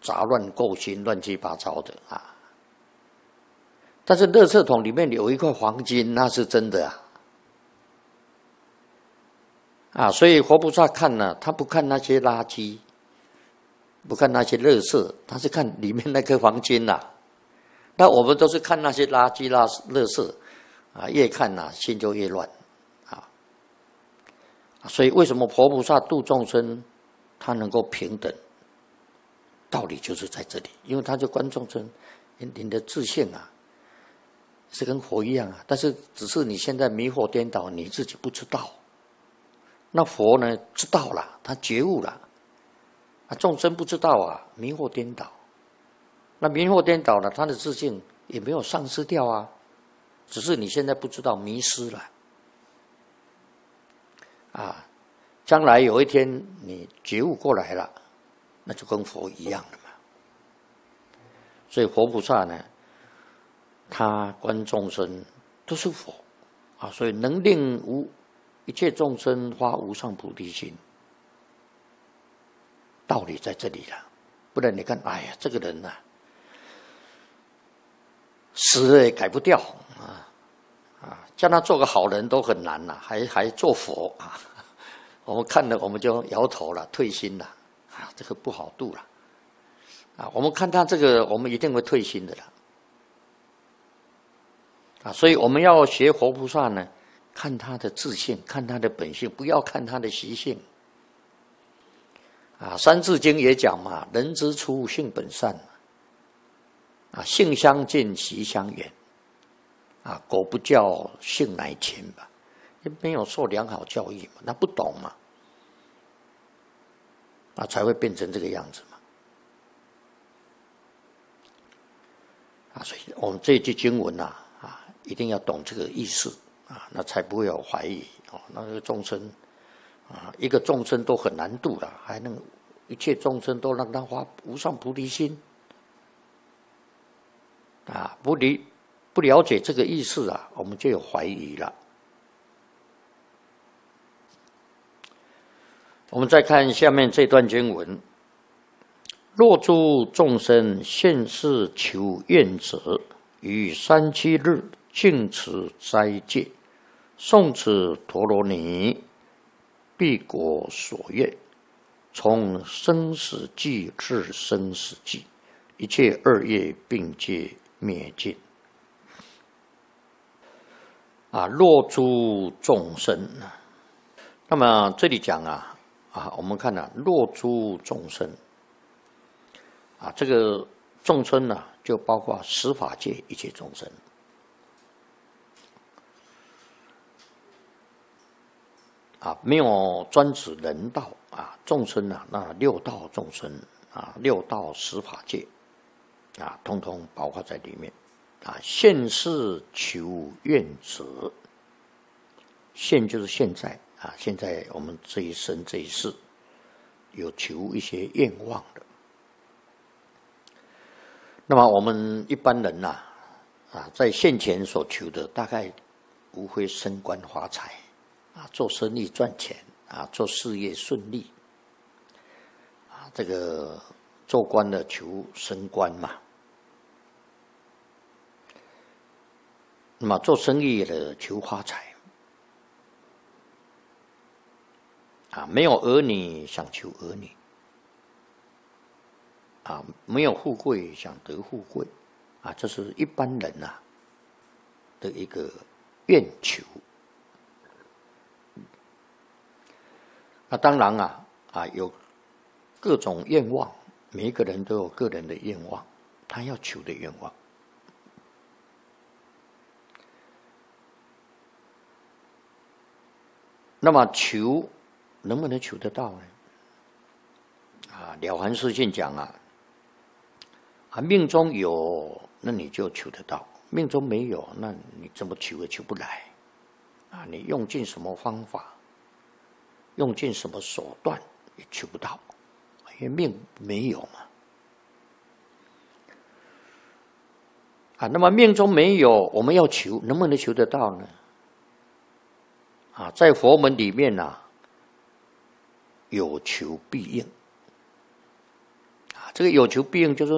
杂乱构心、乱七八糟的啊。但是垃圾桶里面有一块黄金，那是真的啊！所以活菩萨看呢，他不看那些垃圾，不看那些垃圾，他是看里面那颗黄金呐。那我们都是看那些垃圾、垃圾啊，越看呐，心就越乱啊。所以为什么佛菩萨度众生，他能够平等？道理就是在这里，因为他就观众生，你的自性啊，是跟佛一样啊，但是只是你现在迷惑颠倒，你自己不知道。那佛呢，知道了，他觉悟了，啊，众生不知道啊，迷惑颠倒。那迷惑颠倒了，他的自性也没有丧失掉啊，只是你现在不知道，迷失了。啊，将来有一天你觉悟过来了，那就跟佛一样了嘛。所以佛菩萨呢，他观众生都是佛啊，所以能令一切众生发无上菩提心，道理在这里了。不然你看，哎呀，这个人啊，死了也改不掉啊，叫他做个好人都很难呐，还做佛啊。我们看了我们就摇头了，退心了啊，这个不好度了啊。我们看他这个，我们一定会退心的了啊。所以我们要学活菩萨呢，看他的自性，看他的本性，不要看他的习性啊。《三字经》也讲嘛，人之初，性本善啊，性相近，习相远啊。狗不教，性乃迁吧。没有受良好教育嘛，他不懂嘛，啊，才会变成这个样子嘛。啊，所以我们这一句经文啊，一定要懂这个意思啊，那才不会有怀疑哦。那个众生啊，一个众生都很难度了，还能一切众生都让他发无上菩提心啊，不了解这个意思啊，我们就有怀疑了。我们再看下面这段经文：若诸众生现世求愿者，于37日净持斋戒，诵持陀罗尼，必果所愿，从生死际至生死际，一切恶业并皆灭尽。啊，若诸众生，那么这里讲我们看若诸众生啊，这个众生呢，就包括十法界一切众生啊，没有专指人道啊，众生啊，那六道众生啊，六道十法界啊，通通包括在里面啊。现世求愿者，现就是现在。啊，现在我们这一生这一世有求一些愿望的，那么我们一般人在现前所求的大概无非升官发财啊，做生意赚钱啊，做事业顺利啊，这个做官的求升官嘛，那么做生意的求发财。啊，没有儿女想求儿女，啊，没有富贵想得富贵，啊，这是一般人的一个愿求。那当然有各种愿望，每一个人都有个人的愿望，他要求的愿望。那么求能不能求得到呢？了凡四训讲命中有，那你就求得到；命中没有，那你怎么求也求不来啊！你用尽什么方法，用尽什么手段也求不到，因为命没有嘛。那么命中没有，我们要求，能不能求得到呢？在佛门里面有求必应这个有求必应就是